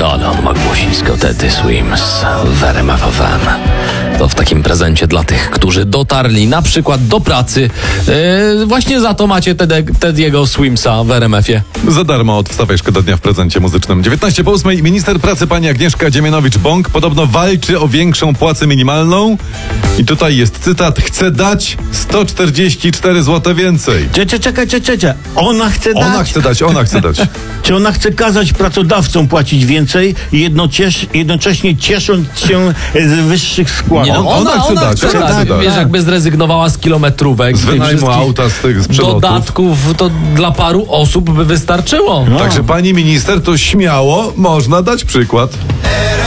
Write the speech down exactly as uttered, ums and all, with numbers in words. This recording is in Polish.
Alan Magłosińsko, Teddy Swims w R M F F M. To w takim prezencie dla tych, którzy dotarli na przykład do pracy. Yy, właśnie za to macie Teddy'ego Swimsa w R M F-ie. Za darmo od Wstawaj, szkoda dnia w prezencie muzycznym. dziewiętnaście po ósmej minister pracy pani Agnieszka Dziemianowicz-Bąk podobno walczy o większą płacę minimalną. I tutaj jest cytat: chcę dać sto czterdzieści cztery złote więcej. Czekaj, czekaj, czekaj. Ona chce dać? Ona chce dać, ona chce dać. Czy ona chce kazać pracodawcom płacić więcej i jednocześnie, jednocześnie ciesząc się z wyższych składek? Nie, On- ona chce dać, ona chce dać. Wiesz, jakby zrezygnowała z kilometrówek, Z tych wynajmu wszystkich auta, z tych z przelotów. dodatków, to dla paru osób by wystarczyło. Także pani minister, to śmiało można dać przykład.